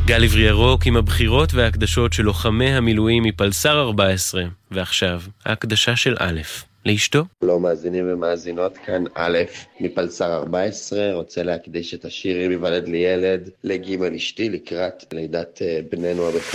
גל עברי ירוק עם הבחירות וההקדשות של לוחמי המילואים מפלסר 14. ועכשיו, ההקדשה של א' לאשתו. לא מאזינים ומאזינות, כאן א' מפלסר 14, רוצה להקדיש את השיר אם ייוולד לי ילד לג' אשתי לקראת לידת בננו הבכור.